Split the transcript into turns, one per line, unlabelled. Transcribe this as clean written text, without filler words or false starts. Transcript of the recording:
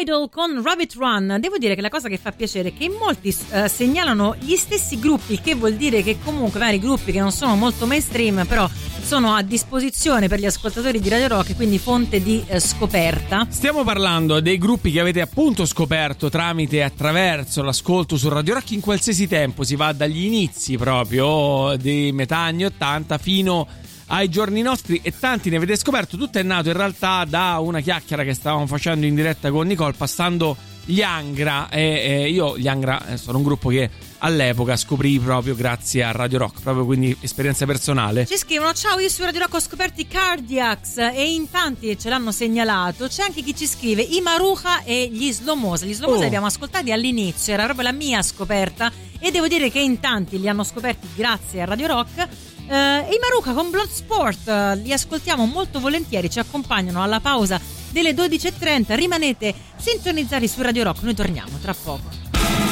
Idol con Rabbit Run. Devo dire che la cosa che fa piacere è che in molti segnalano gli stessi gruppi, il che vuol dire che comunque vari gruppi che non sono molto mainstream però sono a disposizione per gli ascoltatori di Radio Rock, quindi fonte di scoperta.
Stiamo parlando dei gruppi che avete appunto scoperto tramite e attraverso l'ascolto su Radio Rock in qualsiasi tempo, si va dagli inizi proprio di metà anni 80 fino ai giorni nostri, e tanti ne avete scoperto. Tutto è nato in realtà da una chiacchiera che stavamo facendo in diretta con Nicole passando gli Angra, e io gli Angra sono un gruppo che all'epoca scoprì proprio grazie a Radio Rock, proprio, quindi esperienza personale.
Ci scrivono: ciao, io su Radio Rock ho scoperto i Cardiacs e in tanti ce l'hanno segnalato. C'è anche chi ci scrive i Maruja e gli Slomosa. Gli Slomosa li abbiamo ascoltati all'inizio, era proprio la mia scoperta, e devo dire che in tanti li hanno scoperti grazie a Radio Rock. I Maruja con Bloodsport li ascoltiamo molto volentieri, ci accompagnano alla pausa delle 12.30. Rimanete sintonizzati su Radio Rock, noi torniamo tra poco.